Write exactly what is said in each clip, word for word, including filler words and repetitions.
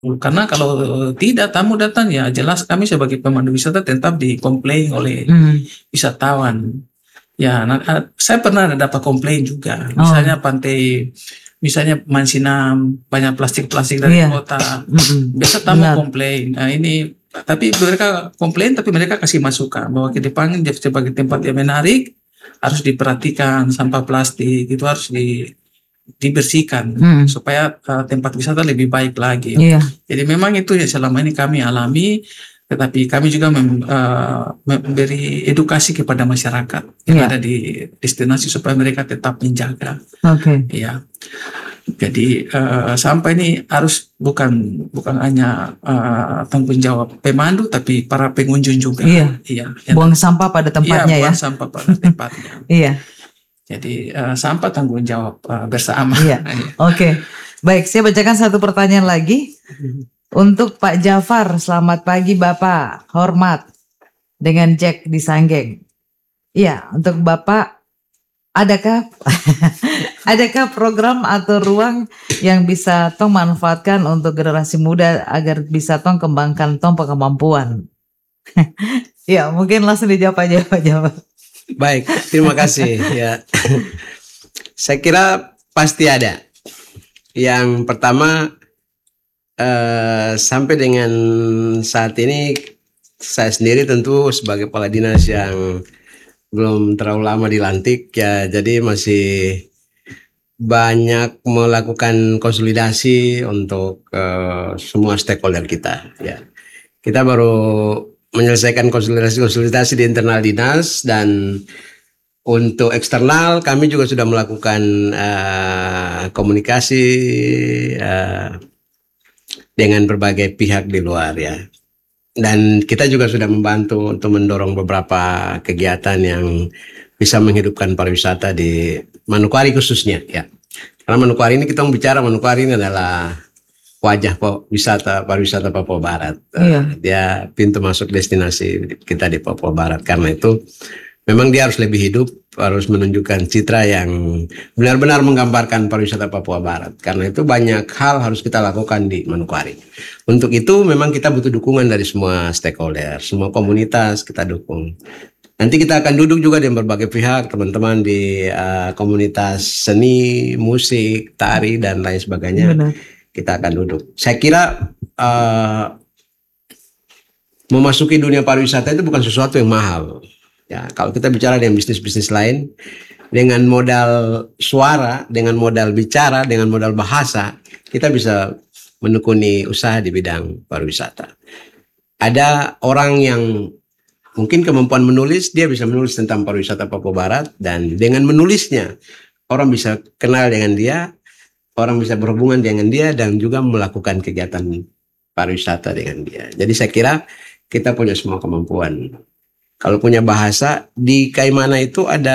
Karena kalau tidak tamu datang ya jelas kami sebagai pemandu wisata tetap dikomplain oleh Hmm. wisatawan. Ya, nah, ah, saya pernah ada dapat komplain juga. Oh. Misalnya pantai, misalnya Mansinam banyak plastik-plastik dari Iya. kota. Mm-mm. Biasa tamu Benar. komplain. Nah ini, tapi mereka komplain tapi mereka kasih masukan bahwa ke depan sebagai tempat yang menarik harus diperhatikan sampah plastik itu harus di dibersihkan Hmm. supaya uh, tempat wisata lebih baik lagi. Iya. Jadi memang itu yang selama ini kami alami, tetapi kami juga mem, uh, memberi edukasi kepada masyarakat yang Iya. ada di destinasi supaya mereka tetap menjaga. Oke. Ya. Jadi uh, sampah ini harus bukan bukan hanya uh, tanggung jawab pemandu tapi para pengunjung juga. Iya. Iya. Buang sampah pada tempatnya Iya, ya. buang sampah pada tempatnya. Iya. Jadi uh, sampah tanggung jawab uh, bersama. Iya. Oke. Okay. Baik, saya bacakan satu pertanyaan lagi. Untuk Pak Jafar, selamat pagi Bapak. Hormat dengan Jack di Sanggeng. Iya, untuk Bapak adakah adakah program atau ruang yang bisa tong manfaatkan untuk generasi muda agar bisa tong kembangkan tong kemampuan? Ya, mungkin langsung dijawab aja Pak Jafar. Baik, terima kasih ya. Saya kira pasti ada. Yang pertama eh, sampai dengan saat ini saya sendiri tentu sebagai kepala dinas yang belum terlalu lama dilantik ya, jadi masih banyak melakukan konsolidasi untuk uh, semua stakeholder kita ya. Kita baru menyelesaikan konsolidasi-konsolidasi di internal dinas, dan untuk eksternal kami juga sudah melakukan uh, komunikasi uh, dengan berbagai pihak di luar ya. Dan kita juga sudah membantu untuk mendorong beberapa kegiatan yang bisa menghidupkan pariwisata di Manokwari khususnya ya. Karena Manokwari ini kita bicara Manokwari ini adalah wajah wisata pariwisata Papua Barat. Iya. Dia pintu masuk destinasi kita di Papua Barat. Karena itu memang dia harus lebih hidup, harus menunjukkan citra yang benar-benar menggambarkan pariwisata Papua Barat. Karena itu banyak hal harus kita lakukan di Manokwari. Untuk itu memang kita butuh dukungan dari semua stakeholder, semua komunitas kita dukung. Nanti kita akan duduk juga dengan berbagai pihak, teman-teman di uh, komunitas seni, musik, tari, dan lain sebagainya. Benar. Kita akan duduk. Saya kira uh, memasuki dunia pariwisata itu bukan sesuatu yang mahal. Ya, kalau kita bicara dengan bisnis-bisnis lain, dengan modal suara, dengan modal bicara, dengan modal bahasa, kita bisa menekuni usaha di bidang pariwisata. Ada orang yang mungkin kemampuan menulis, dia bisa menulis tentang pariwisata Papua Barat, dan dengan menulisnya orang bisa kenal dengan dia, orang bisa berhubungan dengan dia, dan juga melakukan kegiatan pariwisata dengan dia. Jadi saya kira kita punya semua kemampuan. Kalau punya bahasa, di Kaimana itu ada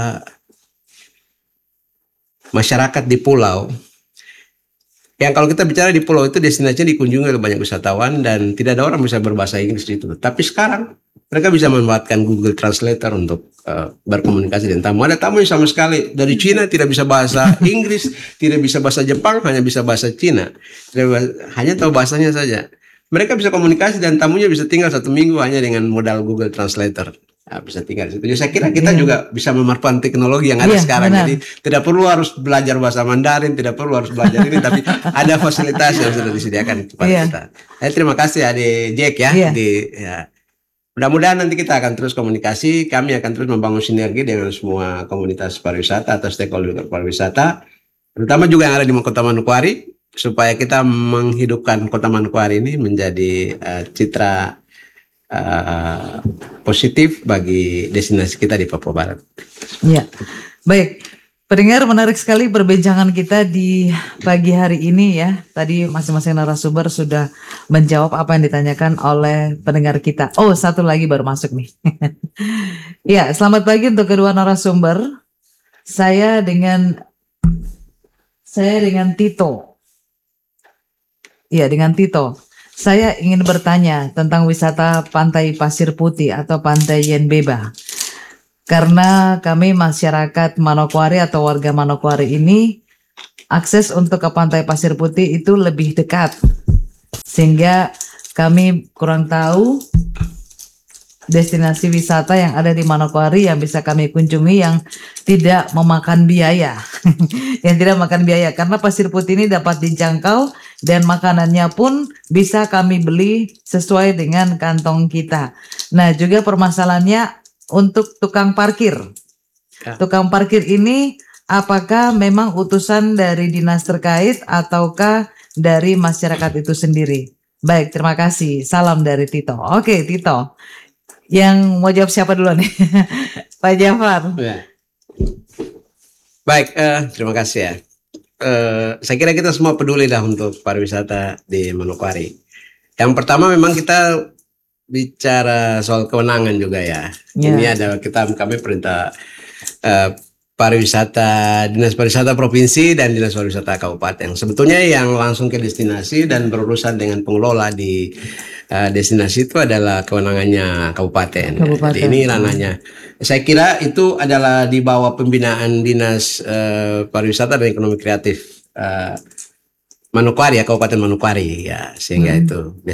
masyarakat di pulau yang kalau kita bicara di pulau itu destinasinya dikunjungi oleh banyak wisatawan dan tidak ada orang bisa berbahasa Inggris di situ. Tapi sekarang mereka bisa memanfaatkan Google Translator untuk uh, berkomunikasi dengan tamu. Ada tamu yang sama sekali dari Cina tidak bisa bahasa Inggris, tidak bisa bahasa Jepang, hanya bisa bahasa Cina, hanya tahu bahasanya saja. Mereka bisa komunikasi dan tamunya bisa tinggal satu minggu hanya dengan modal Google Translator. Nah, bisa tinggal di situ. Jadi saya kira kita yeah. juga bisa memanfaatkan teknologi yang ada yeah, sekarang. Benar. Jadi tidak perlu harus belajar bahasa Mandarin, tidak perlu harus belajar ini, tapi ada fasilitas yang sudah disediakan kepada yeah. kita. Eh, terima kasih Ade Jack ya. Yeah. Di, ya. Mudah-mudahan nanti kita akan terus komunikasi. Kami akan terus membangun sinergi dengan semua komunitas pariwisata atau stakeholder pariwisata, terutama juga yang ada di Kota Manokwari, supaya kita menghidupkan Kota Manokwari ini menjadi uh, citra uh, positif bagi destinasi kita di Papua Barat. Ya, baik. Pendengar, menarik sekali perbincangan kita di pagi hari ini ya. Tadi masing-masing narasumber sudah menjawab apa yang ditanyakan oleh pendengar kita. Oh, satu lagi baru masuk nih. Ya, selamat pagi untuk kedua narasumber. Saya dengan saya dengan Tito. Ya, dengan Tito. Saya ingin bertanya tentang wisata Pantai Pasir Putih atau Pantai Yenbeba. Karena kami masyarakat Manokwari atau warga Manokwari ini akses untuk ke Pantai Pasir Putih itu lebih dekat. sehingga kami kurang tahu destinasi wisata yang ada di Manokwari yang bisa kami kunjungi yang tidak memakan biaya. Yang tidak makan biaya karena pasir putih ini dapat dijangkau dan makanannya pun bisa kami beli sesuai dengan kantong kita. Nah, juga permasalahannya untuk tukang parkir. Ya. Tukang parkir ini apakah memang utusan dari dinas terkait ataukah dari masyarakat itu sendiri? Baik, terima kasih. Salam dari Tito. Oke, Tito. Yang mau jawab siapa dulu nih? Pak Jafar. Ya. Baik, eh, terima kasih ya. Eh, saya kira kita semua peduli dah untuk pariwisata di Manokwari. Yang pertama memang kita bicara soal kewenangan juga ya. Ya. Ini adalah kita kami perintah eh, pariwisata, dinas pariwisata provinsi dan dinas pariwisata kabupaten. Sebetulnya yang langsung ke destinasi dan berurusan dengan pengelola di uh, destinasi itu adalah kewenangannya kabupaten. Kabupaten. Jadi ini ranahnya. Saya kira itu adalah di bawah pembinaan dinas uh, pariwisata dan ekonomi kreatif uh, Manokwari ya, Kabupaten Manokwari ya, sehingga Hmm. itu